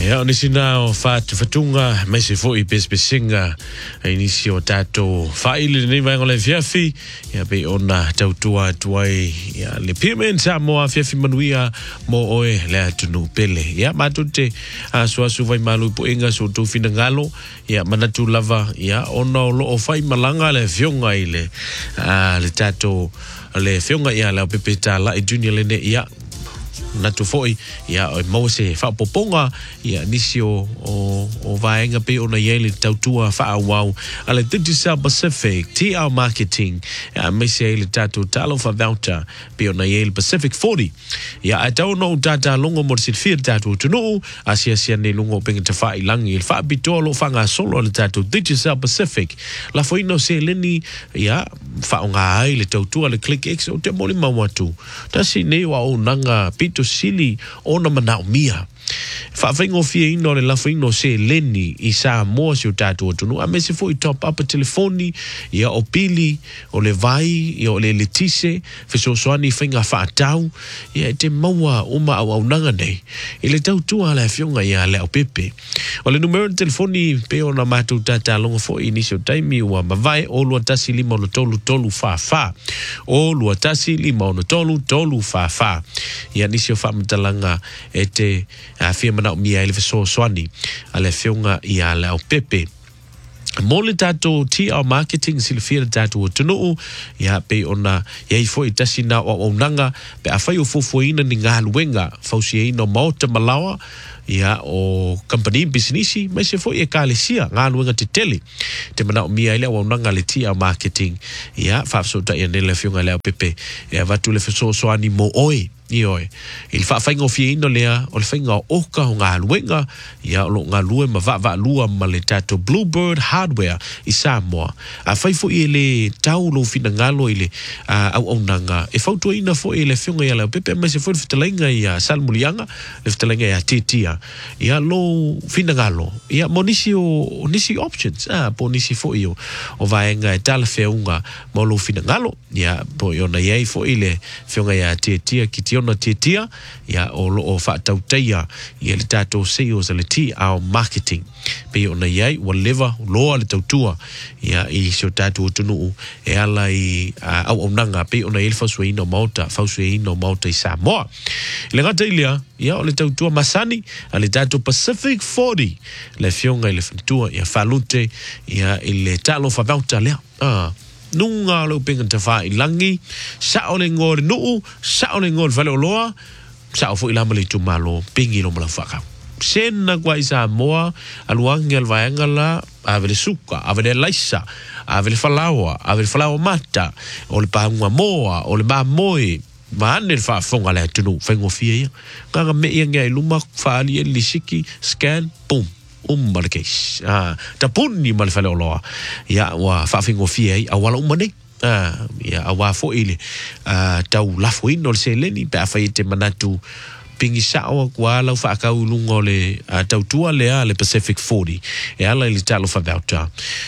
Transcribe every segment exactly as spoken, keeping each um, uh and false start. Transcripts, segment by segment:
Ja, ni sinao fat fatunga mese fo i pespesinga inisio tato faile ni vango le fiafi ya be ona tautua tuai ya le pimenta mo fiafi manuia mo oe le tunu pele ya matute aswa su vai malu po inga so tu finangalo ya manatu lava ya ona lo o fai malanga le fionga ile le tato le fionga ya la pepeta la e junior lene ya natu foi ya mose fa poponga ya nisio o o vaenga pe ona yele tautua fa wow ale Digicel Pacific T R Marketing ya mese le tatu talo fa voucher pe ona yele Pacific forty ya I don't know data longo mo sit fir tatu tuno asia sia ne longo penga te fa ilangi fa bitolo fa nga solo le tatu Digicel Pacific la foi no se leni ya fa nga ai le tautua le click x o te moli mawatu tasi ne wa o nanga pito sili ona manau mia fa vengo fie ino le lafo ino se leni i sa mo si o tatu tunu a mesi foi top up telefoni ya opili o le vai ya o le letise feso soani fenga fa tau ya te maua uma au au nanga nei ile tau tua la fionga ya le opepe o le numero de telefoni pe ona matu tata longa fo inisio taimi wa mavai o lua tasi lima ono tolu tolu fa fa o lua tasi lima ono tolu tolu fa fa ya nisio fa mtalanga ete a fia mana mia ele so swani ale fionga ia le opepe mole tato T R Marketing silfia tato tunu ya pe ona ya ifo itasina o onanga pe afai o fofoina ni ngaluenga fausi no mauta malawa ya o company businessi mas se foi e kalesia ngaluenga te tele te mana mia ile o onanga le T R Marketing ya fa so ta ene le fionga le opepe ya va tu le so swani mo oi Ioi. Il fa faingo fiino lea, o le fainga oka o ngā luenga, ia o ngā lue ma va va lua ma le tato Bluebird Hardware i Samoa. A fai fo i le tau lo fina ngalo i le au au nanga. E fautua ina fo i le fionga ia le pepe, ma se fo le fitalenga i a Salmulianga, le fitalenga i a Titia. Ia lo fina ngalo. Ia mo nisi o, nisi options, ah, po nisi fo i o, o vaenga e tala feunga mo lo fina ngalo. Ia po i ona iei fo i le fionga i a Titia ki tio na titia ya o lo o fa tauteia ya le tato sales le T R Marketing pe ona yai whatever lo le tautua ya i so tato tunu e ala i au onanga pe ona il fasu ino mauta fasu ino mauta i Samoa le ngata ilia ya o le tautua masani le tato Pacific forty le fionga i le fentua ya falute ya ile talo fa vauta lea ah nunga lo penga te fa ilangi sa o le ngor nuu sa o le ngor vale loa sa o fo ilama le tumalo pingi lo mala faka sena kwa isa moa aluangi al vaenga la avele suka avele laisa avele falawa avele falawa mata o le paunga moa o le ma moi maane fa fonga le tunu fengo fie nga me ia luma fa ali lisiki scan boom um markes ah tapuni mal fale loa ya wa fa fingo fie a wala umane ah ya wa fo ile ah tau la fo ino se leni pa fa ite manatu pingi sawa kwa la fa ka ulungo le tau tua le le Pacific forty e ala ile talo fa voucher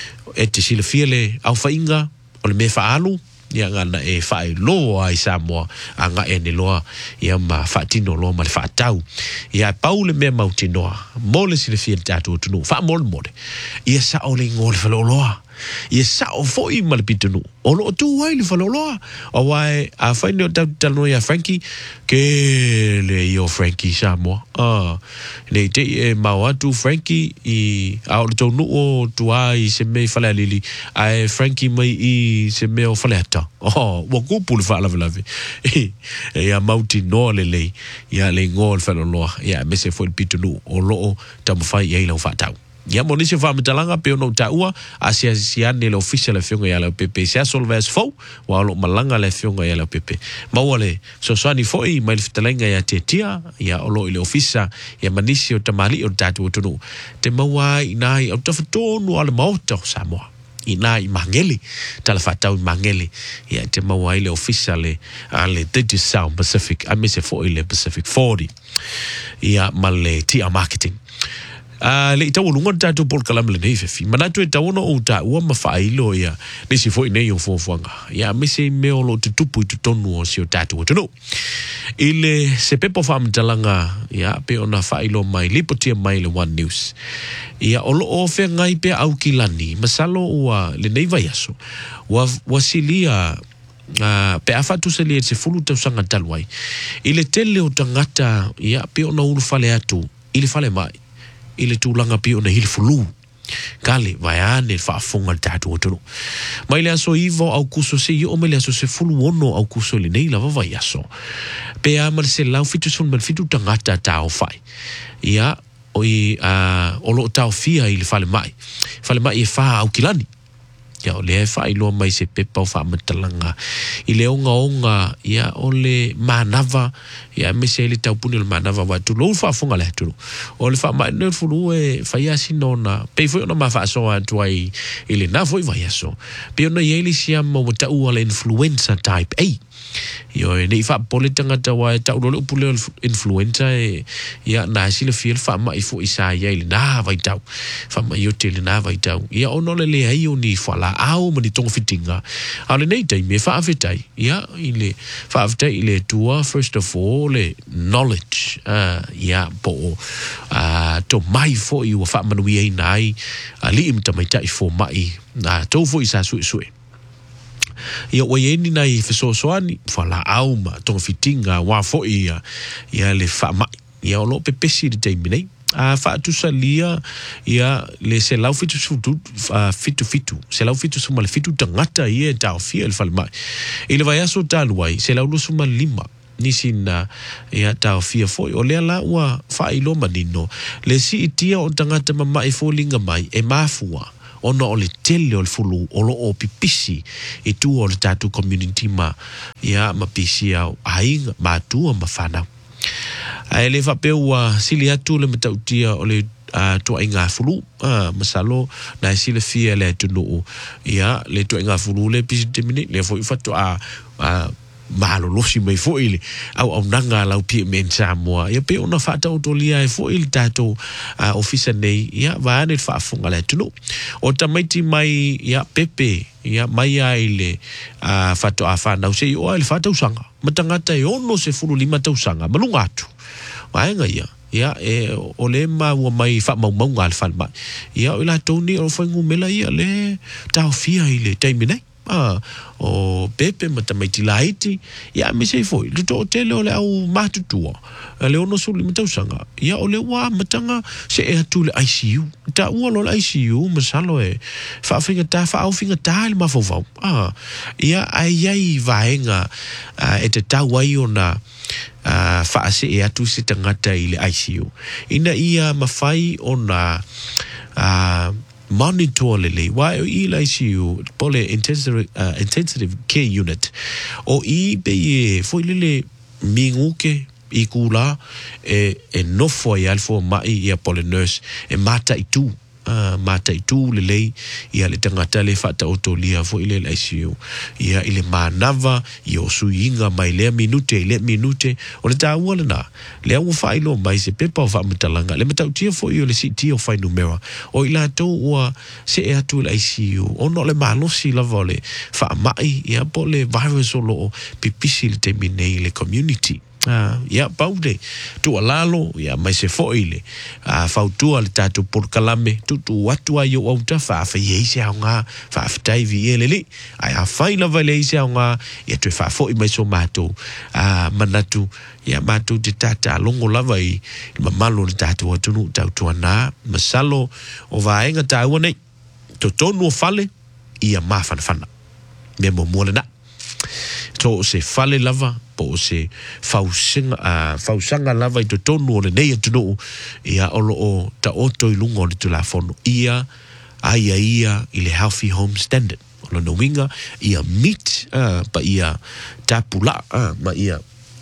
et si le fiele au fa inga o le me fa alu ya ngana e fai loa i Samoa anga e ne loa ia ma fatino loa ma le fatau ia paule me mautinoa mole si le fia tatu tunu fa mole mole ia sa o le ngol fa loa ia sa o foi ma le pitunu o lo tu wai le fa loa o wai a fai no tatu talo ya Frankie ke le yo Frankie Samoa ah le te e mawatu Frankie i a o tonu o tuai se me fa la lili ai Frankie mai i se me o fa oh wa kupu le fa la la e a mauti no le le ya le ngol fa lo ya me se fo le pitunu o lo ta mo fa ya lo fa tau ya mo ni se fa mtalanga pe no taua asia sia ne le official fionga ya le pepe se solves fo wa lo malanga le fionga ya le pepe ma wale so swani fo i mai fitalenga ya tetia ya lo ile ofisa ya manisio tamali o tatu tunu te mawa inai o tafutonu ala mauta Samoa ina i mangeli tala fatau mangeli ya te maua ile officially ale Digicel Pacific a mese fo ile Pacific forty ya male T R Marketing a le tau lunga tatu por kalam le nei fefi mana tu tau no o ta ua mafailo ia le si foi nei o fofuanga ia me se me o lo tupu tu tonu o si o tatu o tonu ile se pepo fam talanga ia pe ona failo mai lipotia mai le One News ia o lo o fe ngai pe au kilani masalo ua le nei vai aso wa wasilia Uh, pe afatu se le se fulu tau sanga talwai ile tele o tangata ia pe ona ulu fale atu ile fale mai ile tulanga pe ona hil fulu kale vai ane fa fonga tatu otono mai le aso ivo au kuso se yo mai le aso se fulu ono au kuso le nei lava vai aso pe a mar se lau fitu son mal fitu tangata tau fai ia oi a uh, olo tau fia ile fale mai fale mai e fa au kilani ya ole fa ilo mai se pepa o fa matalanga ile onga onga ya ole manava ya mese ile tau puni le manava wa tu lo fa fonga le tu ole fa ma ne fulu e fa ya sinona pe foi ona ma fa so tu ai ile na foi va ya so pe ona ye ile sia mo ta u ole influenza type A yo ne fa politanga ta wa ta lo pule influenza e ya na sile fiel fa ma ifo isa ya ile na vai tau fa ma yo te na vai tau ya ono le le ai oni fala au mo ni tong fitinga ale nei tai me fa afitai ya ile fa afitai ile tua first of all le knowledge uh ya po uh to mai fo you fa manui ai nai ali im tamai tai fo mai na to fo isa su su ia wa yeni nai feso soani fala au ma tong fitinga wa fo ia ia le fa mai ia lo pepesi de tai minei a fa tu salia ia le se lau fitu fitu fitu fitu se lau fitu suma le fitu tangata ia ta fia le fala mai ile vai aso talwai se lau lo suma lima nisina ia ta fia foi o le la wa fa ilo manino le si itia o tangata mama e fo linga mai e mafua ona o le tele o le fulu o lo o pipisi e tu o le tatu community ma ia ma pisi au ainga ma tu ma fana a ele fa pe wa sili atu le matautia o le uh, to inga fulu uh, masalo na sili fia le tu no ia le to inga fulu le pisi temini le fo fa to a uh, malo losi mai fo ile au au nanga lau pi men Samoa ia pe ona fa tau tolia e fo ile tato uh, officer nei ia va ane fa funga le tu no o tamaiti mai ia pepe ia mai ile uh, fa to afa na se o ile fa tau sanga matangata e ono se fulu lima tau sanga malunga atu vaenga ia ia e o le ma wa mai fa mau mau ngal fa mai ia o la toni o fa ngumela ia le tau fia ile taimine ah o pepe matamaiti laiti ia me se foi le to tele o le au matutua le ono suli matausanga ia o le wa matanga se e atu le I C U ta ua lo le I C U masalo e fa finga ta fa au finga ta le mafovau ah ia ai ai vaenga e te tau ai ona Uh, fa se e atu se tangata i le I C U ina ia mafai ona uh, monitor le le wa i le I C U pole intensive uh, intensive care unit o i be e foi le le minguke i kula e e no foi alfo mai ia pole nurse e mata i tu Uh, mata itu lelei ia le tangata le fata otolia fo ile I C U ia ile manava io suinga mai le minute le minute o le taua le na le au failo mai se pepa o fa matalanga le mata utia fo ile si tio fai numero o ila to o se e atu le I C U o no le malosi la vole fa mai ia po le virus o lo pipisi le termine le community Ah, ya paude tu alalo ya mai se foile a fautua le tatu por kalame tu tu watu ayo au ta fa fa ye se nga fa fa tai vi ele ai a faila vale se nga ya tu fa fo mai so mato a manatu ya mato te tata longo lava i mamalo le tatu watu nu tau tuana masalo o vaenga tau nei to tonu fale ia mafan fana me mo mo na to se fale lava po se fausinga a uh, fausanga lava i to tonu o le nei atu ia olo o ta oto i lungo le telefono ia aia ia i le healthy home standard o no winga ia meet uh, pa ia tapula uh, ma ia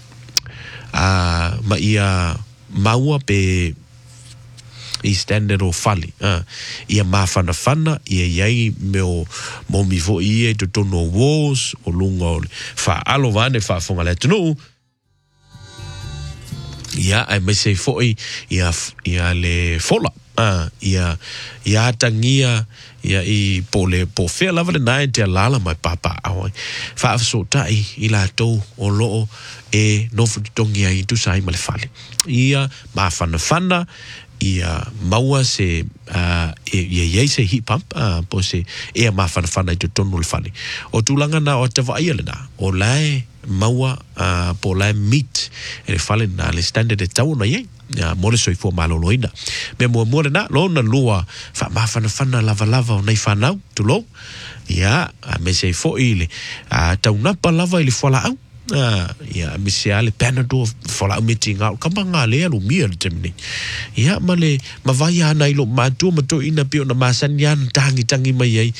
uh, ma ia maua pe i standard o fali uh, ia mafana fana ia iai meo mo mi vo ia to tono wos o lunga o fa alo vane fa fonga le tunu ia ai me se foi ia ia le fola Ah, ia ia tangia ia i pole po fe lava na te lala mai papa au fa so tai i la to o lo e no futongi ai tu sai male fale ia ma fana fana ia maua se uh, ia ia se hip hop uh, po se e ma fana fana i tu tonu le fale o tulanga na o te vai le na o lai maua uh, po lai meet e le fale na le standard e tau na ye ya mole soi fo maloloina me mo mo na lo na lua fa ma fa na lava lava nei fa nau tu lo ya me sei fo ile a tau na pa lava ile fola au ya me se ale panado fola meeting out kama ngale alu mia temni ya male ma vai ana ilo ma tu ma to ina pio na masan yan tangi tangi mai ai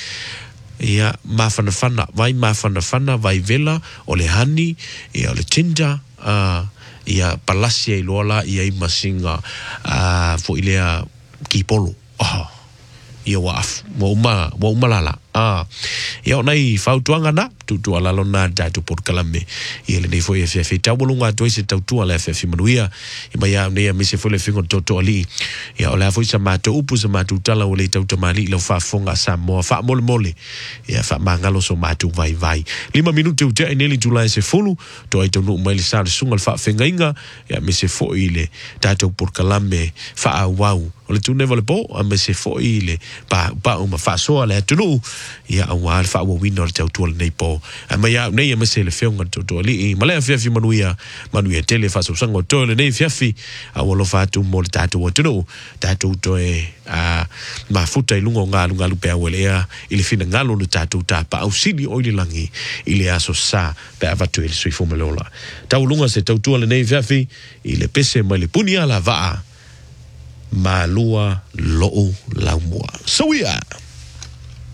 ya ma fa na fa vai ma fa na fa vai vela o le hani ya le tinja a ia palasia i lola ia i masinga uh, fo ilea ki polo oh, ia waaf wa uma wa uma lala ah ia onai fautuanga na tutu alalo na datu por kalame ia le nei fo ia fe tabulunga to ise tautu ala fe manuia ia mai ia nei me se fo le fingo toto ali ia ola fo sa mato upu sa mato tala o le tautu mali lo fa fonga sa mo fa mole mole ia fa mangalo so mato vai vai lima minuto u te neli Julai se fulu to ai tonu mai le sa sunga fa fengainga ia me se fo ile datu por kalame fa wow o le tu never le po a me se fo ile pa pa uma fa so ala tunu ia awal fa wa winner tau tu nei po a mai nei me se le feunga tu tu ali male fa fi manuia manuia tele fa so sango to le nei fi a wo lo fa tu mo tatu wa tu tatu to e a ma futa i lungo nga lunga lu pe wele ia ile fina ngalo no tatu ta pa ausili o ile langi ile aso sa pe ava tu ile sui fomelola tau lunga se tau tu le nei fi ile pese mai le punia la va malua lo'o laumua so ia